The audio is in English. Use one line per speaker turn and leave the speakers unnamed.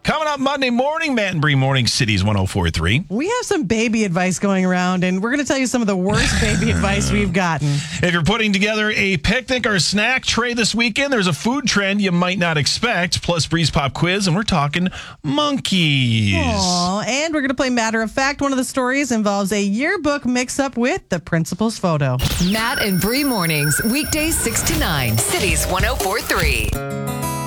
Coming up Monday morning, Matt and Bree Morning Cities 104.3.
We have some baby advice going around, and we're going to tell you some of the worst baby advice we've gotten.
If you're putting together a picnic or snack tray this weekend, there's a food trend you might not expect, plus Breeze Pop quiz, and we're talking monkeys.
Aww, and we're going to play Matter of Fact. One of the stories involves a yearbook mix-up with the principal's photo.
Matt and Bree Mornings, weekdays 6 to 9, Cities 104.3.